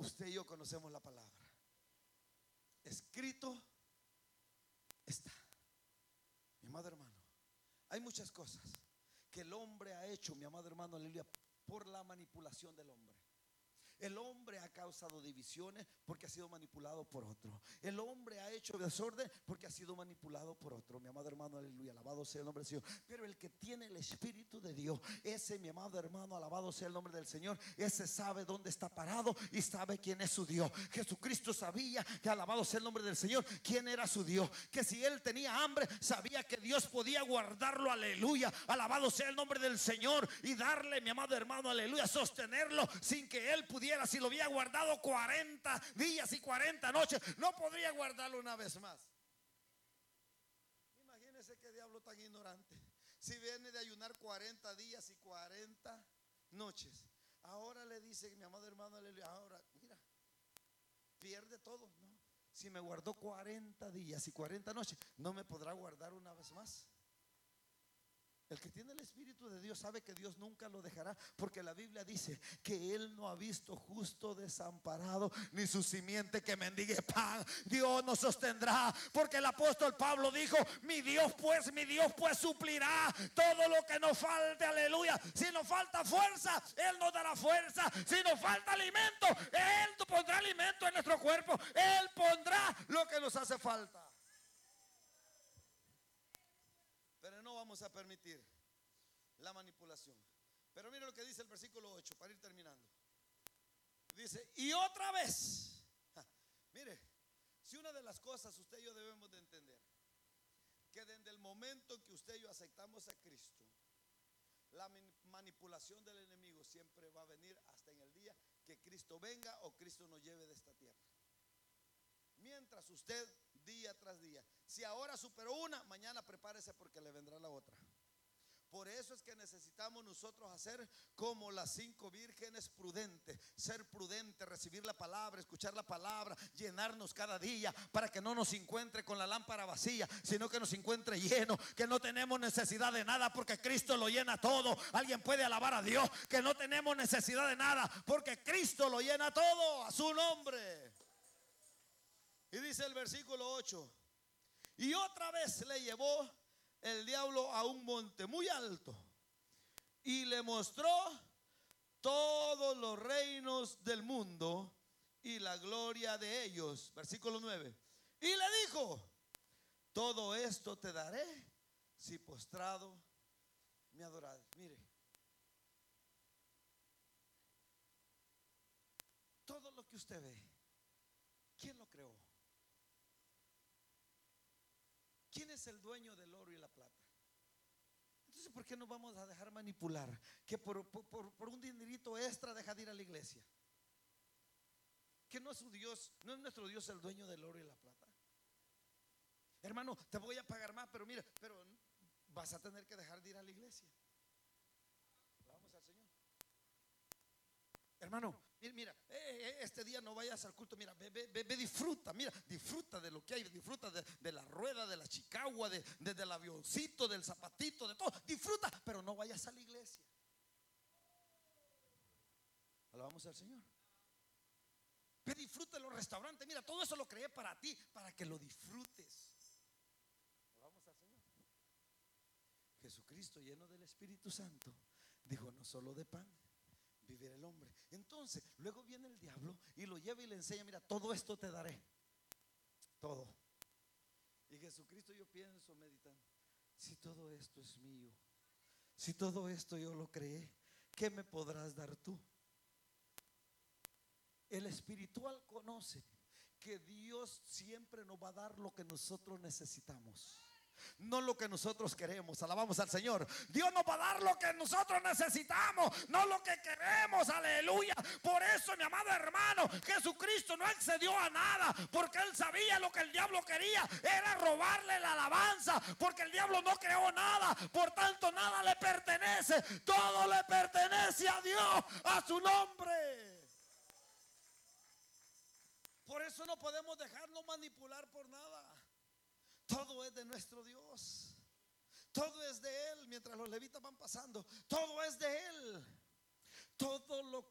Usted y yo conocemos la palabra. Escrito está. Mi amado hermano, hay muchas cosas que el hombre ha hecho, mi amado hermano, aleluya, por la manipulación del hombre. El hombre ha causado divisiones porque ha sido manipulado por otro. El hombre ha hecho desorden porque ha sido manipulado por otro. Mi amado hermano, aleluya, alabado sea el nombre del Señor. Pero el que tiene el Espíritu de Dios, ese, mi amado hermano, alabado sea el nombre del Señor, ese sabe dónde está parado y sabe quién es su Dios. Jesucristo sabía que, alabado sea el nombre del Señor, quién era su Dios. Que si él tenía hambre, sabía que Dios podía guardarlo, aleluya, alabado sea el nombre del Señor, y darle, mi amado hermano, aleluya, sostenerlo sin que él pudiera. Si lo había guardado 40 días y 40 noches, no podría guardarlo una vez más. Imagínense qué diablo tan ignorante. Si viene de ayunar 40 días y 40 noches, ahora le dice, mi amado hermano, ahora mira, pierde todo, ¿no? Si me guardó 40 días y 40 noches, ¿no me podrá guardar una vez más? El que tiene el Espíritu de Dios sabe que Dios nunca lo dejará, porque la Biblia dice que Él no ha visto justo desamparado, ni su simiente que mendigue pan. Dios nos sostendrá, porque el apóstol Pablo dijo: mi Dios pues suplirá todo lo que nos falte, aleluya. Si nos falta fuerza, Él nos dará fuerza. Si nos falta alimento, Él pondrá alimento en nuestro cuerpo. Él pondrá lo que nos hace falta. Pero no vamos a permitir la manipulación. Pero mire lo que dice el versículo 8 para ir terminando. Dice: y otra vez. Mire, si una de las cosas usted y yo debemos de entender, que desde el momento que usted y yo aceptamos a Cristo, la manipulación del enemigo siempre va a venir hasta en el día que Cristo venga o Cristo nos lleve de esta tierra. Mientras usted, día tras día, si ahora superó una, mañana prepárese porque le vendrá la otra. Por eso es que necesitamos nosotros hacer como las 5 vírgenes prudentes. Ser prudentes, recibir la palabra, escuchar la palabra, llenarnos cada día, para que no nos encuentre con la lámpara vacía, sino que nos encuentre lleno, que no tenemos necesidad de nada porque Cristo lo llena todo. Alguien puede alabar a Dios, que no tenemos necesidad de nada porque Cristo lo llena todo, a su nombre. Y dice el versículo 8: y otra vez le llevó el diablo a un monte muy alto y le mostró todos los reinos del mundo y la gloria de ellos. Versículo 9: y le dijo: todo esto te daré si postrado me adorares. Mire, todo lo que usted ve, ¿quién lo creó? ¿Quién es el dueño del oro y la plata? Entonces, ¿por qué nos vamos a dejar manipular? Que por un dinerito extra deja de ir a la iglesia. Que no es su Dios, no es nuestro Dios el dueño del oro y la plata. Hermano, te voy a pagar más, pero mira, pero vas a tener que dejar de ir a la iglesia. Vamos al Señor. Hermano, mira, este día no vayas al culto. Mira, ve, disfruta. Mira, disfruta de lo que hay. Disfruta de la rueda, de la chicagua, del avioncito, del zapatito, de todo. Disfruta, pero no vayas a la iglesia. Alabamos al Señor. Ve, disfruta de los restaurantes. Mira, todo eso lo creé para ti, para que lo disfrutes. Alabamos al Señor. Jesucristo, lleno del Espíritu Santo, dijo: no solo de pan vivirá el hombre. Entonces, luego viene el diablo y lo lleva y le enseña: mira, todo esto te daré. Todo. Y Jesucristo, yo pienso, meditando: si todo esto es mío, si todo esto yo lo creé, ¿qué me podrás dar tú? El espiritual conoce que Dios siempre nos va a dar lo que nosotros necesitamos, no lo que nosotros queremos. Alabamos al Señor. Dios nos va a dar lo que nosotros necesitamos, no lo que queremos. Aleluya. Por eso, mi amado hermano, Jesucristo no accedió a nada, porque Él sabía lo que el diablo quería, era robarle la alabanza, porque el diablo no creó nada, por tanto nada le pertenece, todo le pertenece a Dios, a su nombre. Por eso no podemos dejarnos manipular por nada. Todo es de nuestro Dios. Todo es de Él. Mientras los levitas van pasando, todo es de Él. Todo lo